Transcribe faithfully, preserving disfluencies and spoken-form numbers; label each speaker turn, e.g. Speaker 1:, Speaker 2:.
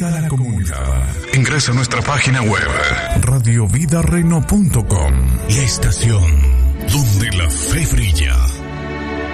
Speaker 1: Vida a la comunidad.
Speaker 2: Ingresa a nuestra página web
Speaker 1: radio vida reno punto com.
Speaker 2: La estación donde la fe brilla.